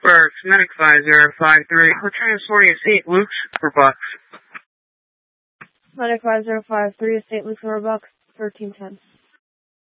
Burks, Medic 5053. We're transporting a St. Luke's for Bucks. Medic 5053, St. Luke's for Bucks, 1310.